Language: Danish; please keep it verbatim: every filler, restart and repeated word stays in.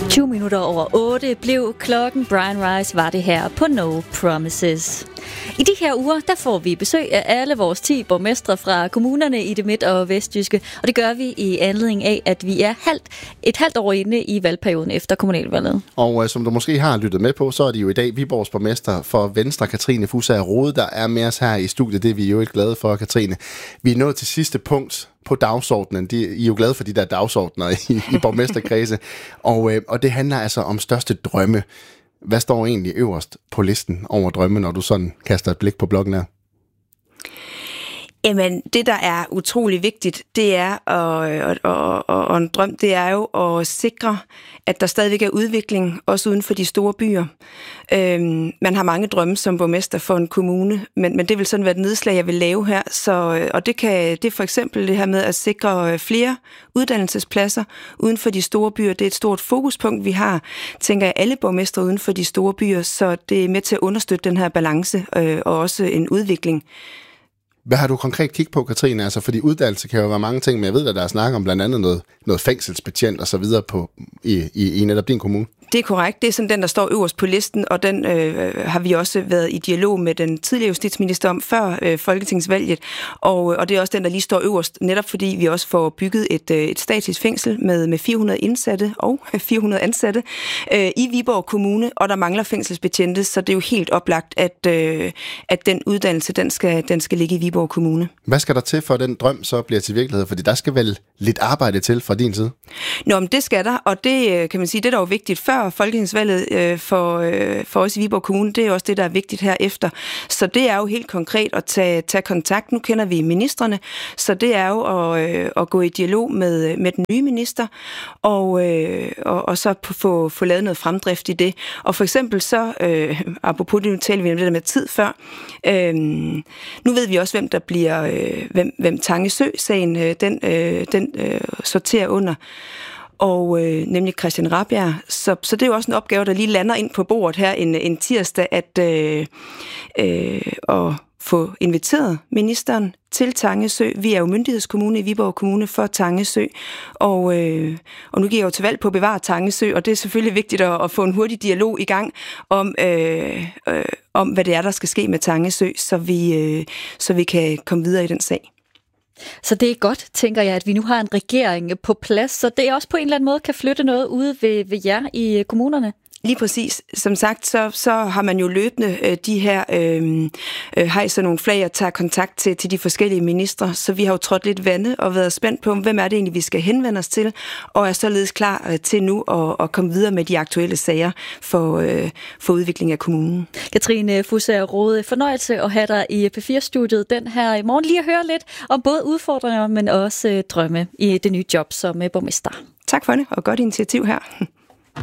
tyve minutter over otte blev klokken. Brian Rice var det her på No Promises. I de her uger, der får vi besøg af alle vores ti borgmestre fra kommunerne i det midt- og vestjyske, og det gør vi i anledning af, at vi er halvt, et halvt år inde i valgperioden efter kommunalvalget. Og øh, som du måske har lyttet med på, så er det jo i dag Viborgs borgmester for Venstre, Katrine Fusager Rohde, der er med os her i studiet. Det er vi jo ikke glade for, Katrine. Vi er nået til sidste punkt på dagsordenen. De, I er jo glade for de der dagsordener i, i borgmesterkredse, og, øh, og det handler altså om største drømme. Hvad står egentlig øverst på listen over drømme, når du sådan kaster et blik på bloggen her? Jamen, det der er utrolig vigtigt, det er, og, og, og, og en drøm, det er jo at sikre, at der stadigvæk er udvikling, også uden for de store byer. Øhm, man har mange drømme som borgmester for en kommune, men, men det vil sådan være et nedslag, jeg vil lave her. Så, og det, kan, det er for eksempel det her med at sikre flere uddannelsespladser uden for de store byer. Det er et stort fokuspunkt, vi har, tænker jeg, alle borgmestre uden for de store byer, så det er med til at understøtte den her balance øh, og også en udvikling. Hvad har du konkret kigget på, Katrine? Altså, fordi uddannelse kan jo være mange ting, men jeg ved, at der er snak om blandt andet noget, noget fængselsbetjent og så videre på, i, i, i netop din kommune. Det er korrekt. Det er sådan den, der står øverst på listen, og den øh, har vi også været i dialog med den tidligere justitsminister om før øh, folketingsvalget, og, og det er også den, der lige står øverst, netop fordi vi også får bygget et, øh, et statsligt fængsel med, med fire hundrede indsatte og fire hundrede ansatte øh, i Viborg Kommune, og der mangler fængselsbetjente, så det er jo helt oplagt, at, øh, at den uddannelse, den skal, den skal ligge i Viborg Kommune. Hvad skal der til, for den drøm så bliver til virkelighed? Fordi der skal vel lidt arbejde til fra din side? Nå, men det skal der, og det kan man sige, det er jo vigtigt før folketingsvalget øh, for, øh, for os i Viborg Kommune, det er også det, der er vigtigt herefter. Så det er jo helt konkret at tage, tage kontakt. Nu kender vi ministerne, så det er jo at, øh, at gå i dialog med, med den nye minister, og, øh, og, og så få, få lavet noget fremdrift i det. Og for eksempel så, øh, apropos det, nu taler vi om det der med tid før, øh, nu ved vi også, hvem der bliver, øh, hvem, hvem Tange-Sø-sagen, øh, den, øh, den øh, sorterer under, og øh, nemlig Christian Rabjerg. Så, så det er jo også en opgave, der lige lander ind på bordet her en, en tirsdag, at øh, øh, at få inviteret ministeren til Tange-Sø. Vi er jo myndighedskommune i Viborg Kommune for Tange-Sø, og, øh, og nu giver jeg jo til valg på at bevare Tange-Sø, og det er selvfølgelig vigtigt at, at få en hurtig dialog i gang om, øh, øh, om, hvad det er, der skal ske med Tange-Sø, så vi, øh, så vi kan komme videre i den sag. Så det er godt, tænker jeg, at vi nu har en regering på plads, så det også på en eller anden måde kan flytte noget ude ved, ved jer i kommunerne. Lige præcis. Som sagt, så, så har man jo løbende øh, de her øh, øh, hejser nogle flag og tager kontakt til, til de forskellige ministre, så vi har jo trådt lidt vande og været spændt på, hvem er det egentlig, vi skal henvende os til, og er således klar øh, til nu at, at komme videre med de aktuelle sager for, øh, for udvikling af kommunen. Katrine Fusager Rohde, fornøjelse at have dig i P fire-studiet den her i morgen. Lige at høre lidt om både udfordringer, men også øh, drømme i det nye job som øh, borgmester. Tak for det, og godt initiativ her.